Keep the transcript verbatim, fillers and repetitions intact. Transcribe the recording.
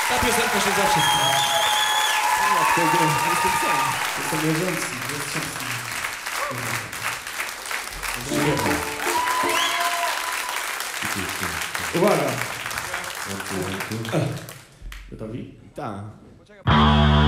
Ta piosenka się zawsze sprawdza. Jak to było? Jestem sam. Jestem leżący. Jestem Uwaga! Gotowi? Tak.